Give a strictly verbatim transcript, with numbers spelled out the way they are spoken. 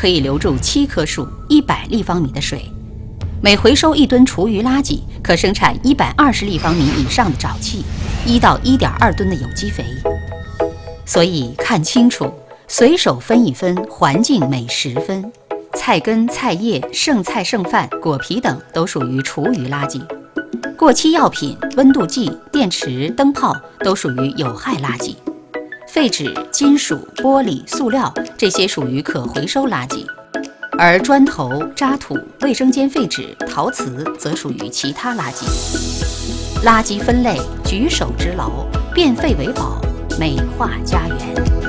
可以留住七棵树、一百立方米的水。每回收一吨厨余垃圾，可生产一百二十立方米以上的沼气，一到一点二吨的有机肥。所以看清楚，随手分一分，环境每十分。菜根、菜叶、剩菜剩饭、果皮等都属于厨余垃圾。过期药品、温度计、电池、灯泡都属于有害垃圾。废纸、金属、玻璃、塑料这些属于可回收垃圾。而砖头、渣土、卫生间废纸、陶瓷则属于其他垃圾。垃圾分类，举手之劳，变废为宝，美化家园。